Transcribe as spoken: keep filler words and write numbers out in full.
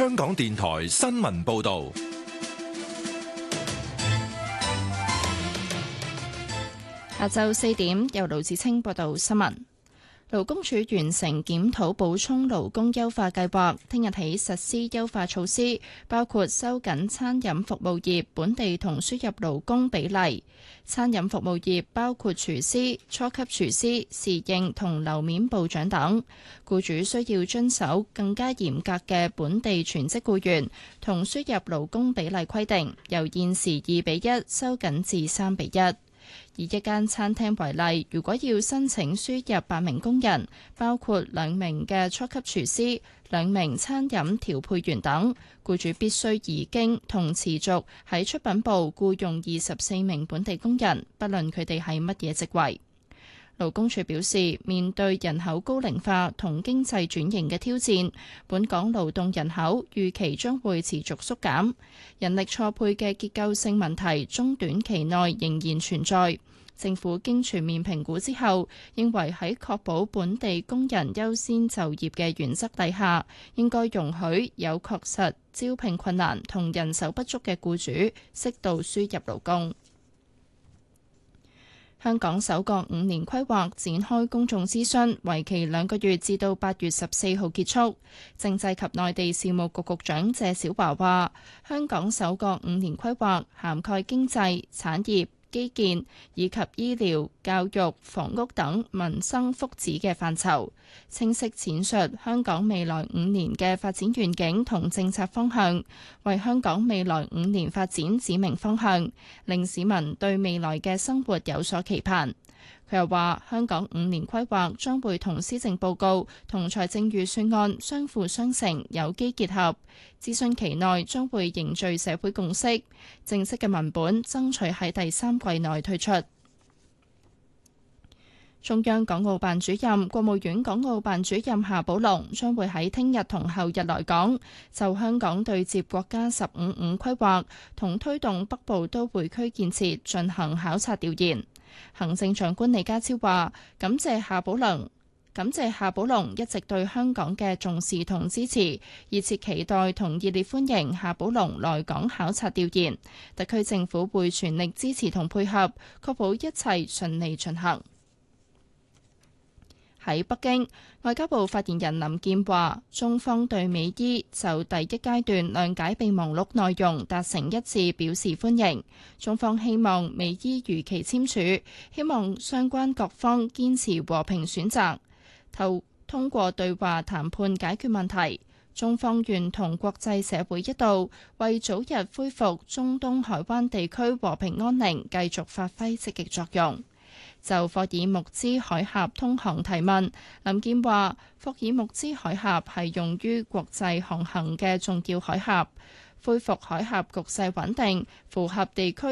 香港電台新聞報道。 下晝四點，由盧子清報道新聞。勞工處完成檢討補充勞工優化計劃，聽日起實施優化措施，包括收緊餐飲服務業本地同輸入勞工比例。餐飲服務業包括廚師、初級廚師、侍應同樓面部長等，僱主需要遵守更加嚴格嘅本地全職僱員同輸入勞工比例規定，由現時二比一收緊至三比一。以一間餐廳為例，如果要申請輸入八名工人，包括兩名嘅初級廚師、兩名餐飲調配員等，僱主必須已經同持續喺出品部僱用二十四名本地工人，不論佢哋係乜嘢職位。勞工處表示，面對人口高齡化同經濟轉型嘅挑戰，本港勞動人口預期將會持續縮減，人力錯配嘅結構性問題中短期內仍然存在。政府經全面評估之後，認為喺確保本地工人優先就業嘅原則底下，應該容許有確實招聘困難同人手不足嘅僱主適度輸入勞工。香港首個五年規劃展開公眾諮詢，為期兩個月至到八月十四號結束。政制及內地事務局局長謝小華話：香港首個五年規劃涵蓋經濟、產業、基建以及醫療、教育、房屋等民生福祉嘅範疇，清晰闡述香港未來五年嘅發展願景同政策方向，為香港未來五年發展指明方向，令市民對未來嘅生活有所期盼。佢又話：香港五年規劃將會同施政報告同財政預算案相輔相成，有機結合。諮詢期內將會凝聚社會共識，正式嘅文本爭取喺第三季內推出。中央港澳辦主任、國務院港澳辦主任夏寶龍將會喺聽日同後日來港，就香港對接國家十五五規劃同推動北部都會區建設進行考察調研。行政長官李家超話：感謝夏寶龍，感謝夏寶龍一直對香港嘅重視同支持，熱切期待同熱烈歡迎夏寶龍來港考察調研。特區政府會全力支持同配合，確保一切順利進行。喺北京，外交部發言人林健話：中方對美伊就第一階段諒解備忘錄內容達成一致表示歡迎。中方希望美伊如期簽署，希望相關各方堅持和平選擇，透通過對話談判解決問題。中方願同國際社會一道，為早日恢復中東海灣地區和平安寧繼續發揮積極作用。就霍爾木茲海峽通航提問，林健話：霍爾木茲海峽係用於國際航行嘅重要海峽，恢復海峽局勢穩定，符合地區